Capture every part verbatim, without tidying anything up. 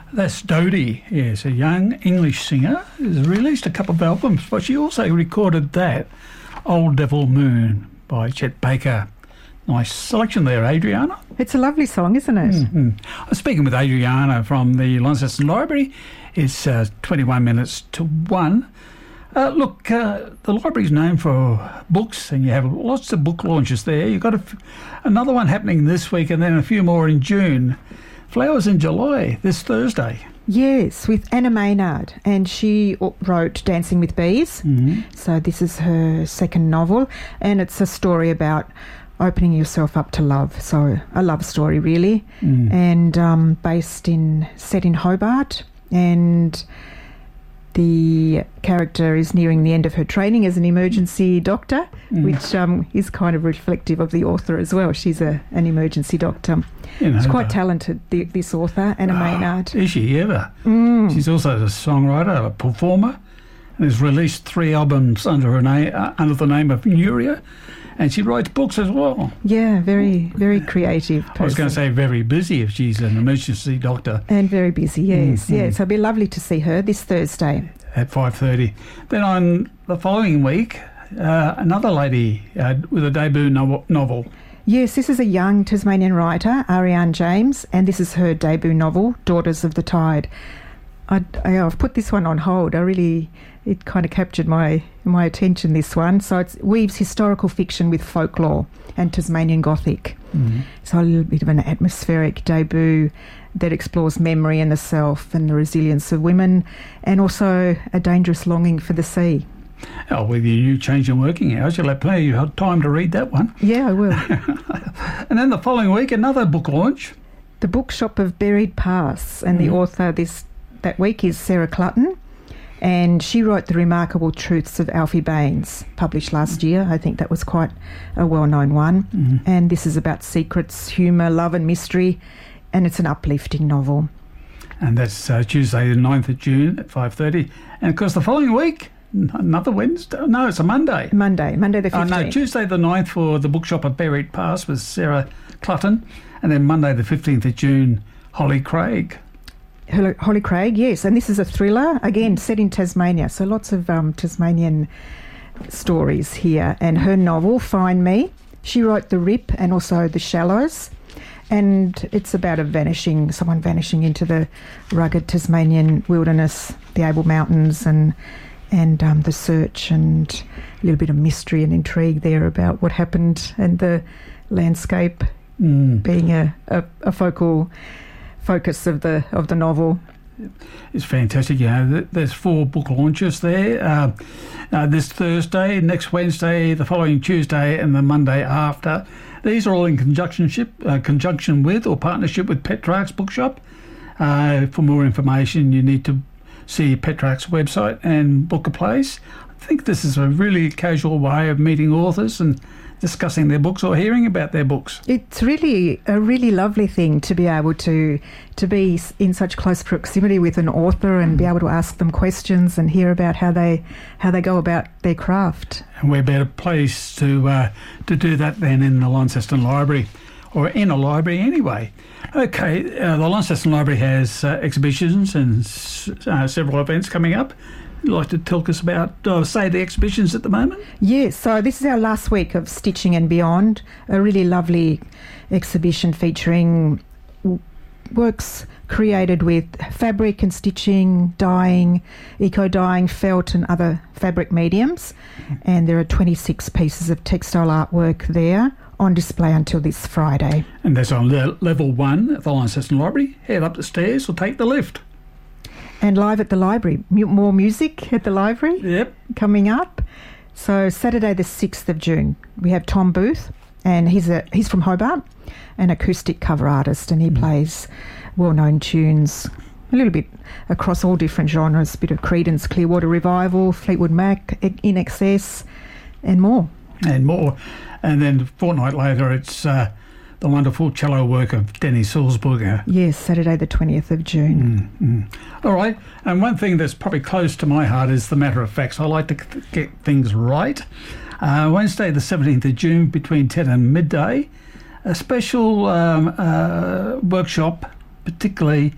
That's Dodie, yes, a young English singer who's released a couple of albums, but she also recorded that, Old Devil Moon by Chet Baker. Nice selection there, Adriana. It's a lovely song, isn't it? Mm-hmm. I'm speaking with Adriana from the Launceston Library. It's uh, twenty-one minutes to one. Uh, look, uh, the library's known for books, and you have lots of book launches there. You've got a f- another one happening this week, and then a few more in June. Flowers in July, this Thursday. Yes, with Anna Maynard, and she wrote Dancing with Bees. Mm-hmm. So this is her second novel, and it's a story about opening yourself up to love. So a love story, really, Mm. and um, based in set in Hobart, and the character is nearing the end of her training as an emergency doctor, Mm. which um, is kind of reflective of the author as well. She's a an emergency doctor. You know, She's quite the- talented, the, this author, Anna Ah, Maynard. Is she ever? Mm. She's also a songwriter, a performer, and has released three albums under her name, uh, under the name of Nuria, and she writes books as well. Yeah, very, very creative person. I was going to say very busy if she's an emergency doctor And very busy, yes. Mhm. Yeah, so it'll be lovely to see her this Thursday. at five thirty. Then on the following week, uh, another lady uh, with a debut no- novel. Yes, this is a young Tasmanian writer, Ariane James, and this is her debut novel, Daughters of the Tide. I, I, I've put this one on hold. I really, it kind of captured my my attention, this one. So it weaves historical fiction with folklore and Tasmanian Gothic. Mm. So a little bit of an atmospheric debut that explores memory and the self and the resilience of women, and also a dangerous longing for the sea. Oh, with your new change in working hours, you'll have plenty of time to read that one. Yeah, I will. And then the following week, another book launch. The Bookshop of Buried Paths, and Mhm. the author this that week is Sarah Clutton, and she wrote The Remarkable Truths of Alfie Baines, published last year. I think that was quite a well-known one. Mhm. And this is about secrets, humour, love and mystery, and it's an uplifting novel. And that's uh, Tuesday the ninth of June at five thirty. And of course the following week, n- another Wednesday. No, it's a Monday. Monday, Monday the Oh, fifteenth. no, Tuesday the ninth for the Bookshop of Buried Paths with Sarah Clutton. And then Monday the fifteenth of June, Holly Craig. Holly, Holly Craig, yes, and this is a thriller, again, set in Tasmania, so lots of um, Tasmanian stories here. And her novel, Find Me, she wrote The Rip and also The Shallows, and it's about a vanishing, someone vanishing into the rugged Tasmanian wilderness, the Able Mountains, and and um, the search, and a little bit of mystery and intrigue there about what happened, and the landscape Mm. being a, a, a focal focus of the of the novel. It's fantastic. You know, th- there's four book launches there. Uh, uh, this Thursday, next Wednesday, the following Tuesday, and the Monday after. These are all in conjunction, uh, conjunction with or partnership with Petrarch's Bookshop. Uh, for more information, you need to see Petrarch's website and book a place. I think this is a really casual way of meeting authors and discussing their books or hearing about their books. It's really a really lovely thing to be able to to be s- in such close proximity with an author and be able to ask them questions and hear about how they how they go about their craft. And we're better placed to uh, to do that than in the Launceston Library, or in a library anyway. Okay, uh, the Launceston Library has uh, exhibitions and s- uh, several events coming up. You'd like to tell us about, uh, say, the exhibitions at the moment? Yes, so this is our last week of Stitching and Beyond, a really lovely exhibition featuring w- works created with fabric and stitching, dyeing, eco-dyeing, felt and other fabric mediums. And there are twenty-six pieces of textile artwork there on display until this Friday. And that's on le- level one at the Launceston Library. Head up the stairs or take the lift. And live at the library, mu- more music at the library Yep. coming up. So Saturday the sixth of June, we have Tom Booth, and he's a he's from Hobart, an acoustic cover artist, and he plays well-known tunes, a little bit across all different genres, a bit of Creedence, Clearwater Revival, Fleetwood Mac, In Excess, and more. And more. And then a fortnight later, it's uh, the wonderful cello work of Denny Sulzberger. Yes, Saturday the twentieth of June. Mm, mm. All right. And one thing that's probably close to my heart is the matter of facts. I like to c- get things right. Uh, Wednesday, the seventeenth of June, between ten and midday, a special um, uh, workshop, particularly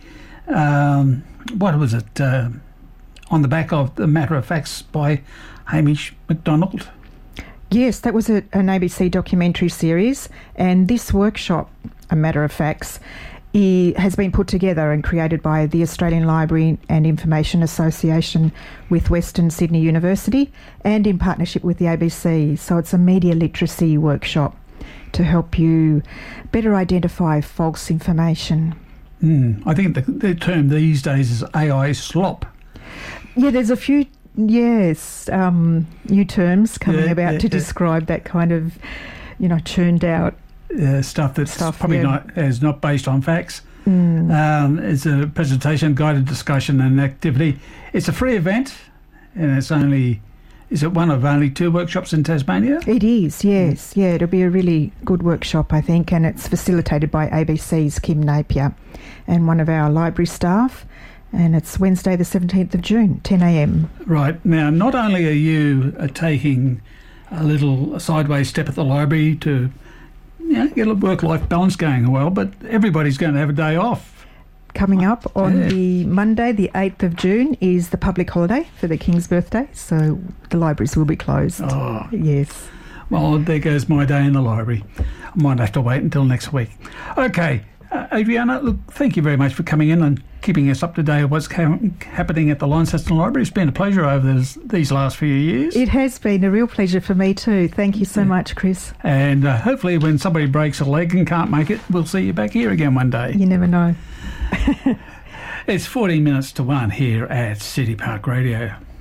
um, what was it, uh, on the back of The Matter of Facts by Hamish MacDonald. Yes, that was a, an A B C documentary series, and this workshop, A Matter of Facts, He has been put together and created by the Australian Library and Information Association with Western Sydney University and in partnership with the A B C. So it's a media literacy workshop to help you better identify false information. Mm, I think the, the term these days is A I slop. Yeah, there's a few, yes, um, new terms coming Yeah, about yeah, to yeah. describe that kind of, you know, churned out Uh, stuff that's Stuff, probably yeah. not is not based on facts. Mm. Um, it's a presentation, guided discussion and activity. It's a free event, and it's only, is it one of only two workshops in Tasmania? It is, yes. Yeah, it'll be a really good workshop, I think, and it's facilitated by A B C's Kim Napier and one of our library staff, and it's Wednesday the seventeenth of June, ten a m. Right. Now, not only are you uh, taking a little sideways step at the library to, you know, get a work-life balance going well, but everybody's going to have a day off. Coming up on Yeah. the Monday, the eighth of June, is the public holiday for the King's birthday, so the libraries will be closed. Oh, Yes. well, there goes my day in the library. I might have to wait until next week. Okay, uh, Adriana, look, thank you very much for coming in and keeping us up to date with what's ha- happening at the Launceston Library. It's been a pleasure over this, these last few years. It has been a real pleasure for me too. Thank you so Yeah. much, Chris. And uh, hopefully when somebody breaks a leg and can't make it, we'll see you back here again one day. You never know. It's fourteen minutes to one here at City Park Radio.